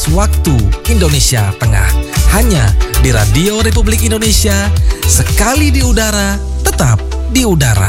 waktu Indonesia Tengah. Hanya di Radio Republik Indonesia, sekali di udara, tetap di udara.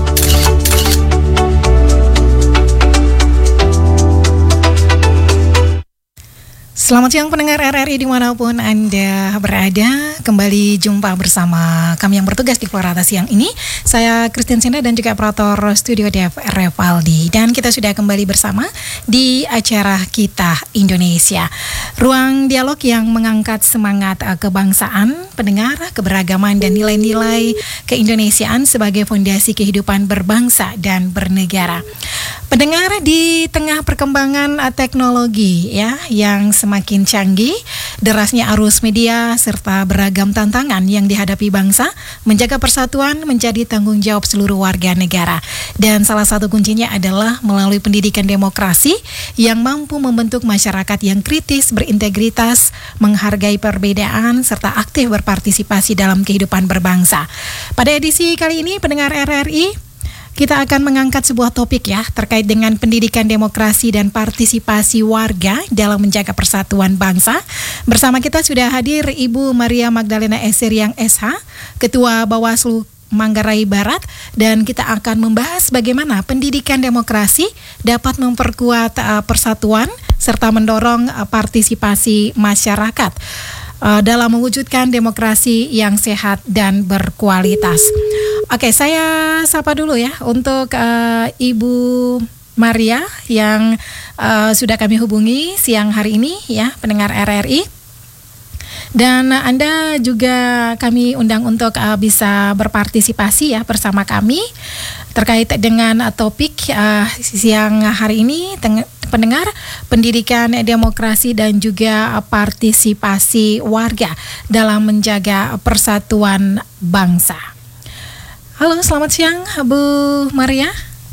Selamat siang pendengar RRI dimanapun Anda berada. Kembali jumpa bersama kami yang bertugas di Florata siang ini. Saya Christine Senda dan juga operator studio Dev Revaldi. Dan kita sudah kembali bersama di acara Kita Indonesia, ruang dialog yang mengangkat semangat kebangsaan, pendengar, keberagaman dan nilai-nilai keindonesiaan sebagai fondasi kehidupan berbangsa dan bernegara. Pendengar, di tengah perkembangan teknologi yang semakin canggih, derasnya arus media serta beragam tantangan yang dihadapi bangsa, menjaga persatuan menjadi tanggung jawab seluruh warga negara. Dan salah satu kuncinya adalah melalui pendidikan demokrasi yang mampu membentuk masyarakat yang kritis, berintegritas, menghargai perbedaan serta aktif berpartisipasi dalam kehidupan berbangsa. Pada edisi kali ini, pendengar RRI, kita akan mengangkat sebuah topik terkait dengan pendidikan demokrasi dan partisipasi warga dalam menjaga persatuan bangsa. Bersama kita sudah hadir Ibu Maria Magdalena Esseriang SH, Ketua Bawaslu Manggarai Barat, dan kita akan membahas bagaimana pendidikan demokrasi dapat memperkuat persatuan serta mendorong partisipasi masyarakat dalam mewujudkan demokrasi yang sehat dan berkualitas. Oke, saya sapa dulu untuk Ibu Maria yang sudah kami hubungi siang hari ini pendengar RRI. Dan Anda juga kami undang untuk bisa berpartisipasi bersama kami terkait dengan topik siang hari ini, pendengar, pendidikan demokrasi dan juga partisipasi warga dalam menjaga persatuan bangsa. Halo, selamat siang Bu Maria.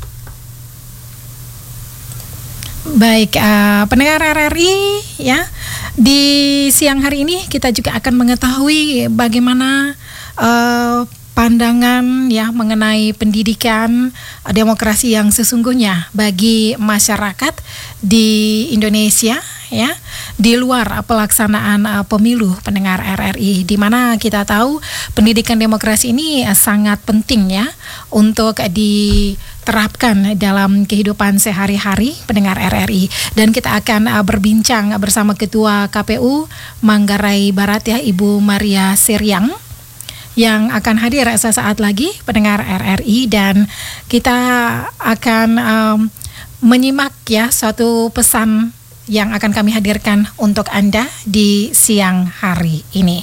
Baik, pendengar RRI di siang hari ini kita juga akan mengetahui bagaimana pandangan mengenai pendidikan demokrasi yang sesungguhnya bagi masyarakat di Indonesia di luar pelaksanaan pemilu, pendengar RRI, di mana kita tahu pendidikan demokrasi ini sangat penting untuk diterapkan dalam kehidupan sehari-hari, pendengar RRI. Dan kita akan berbincang bersama Ketua KPU Manggarai Barat Ibu Maria Esseriang, yang akan hadir sesaat lagi, pendengar RRI, dan kita akan menyimak suatu pesan yang akan kami hadirkan untuk Anda di siang hari ini.